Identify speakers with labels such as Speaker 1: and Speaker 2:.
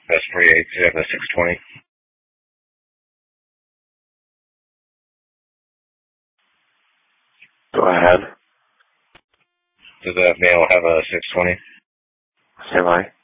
Speaker 1: Best 48, do you have a 620?
Speaker 2: Go ahead.
Speaker 1: Does that male have a 620?
Speaker 2: Say why?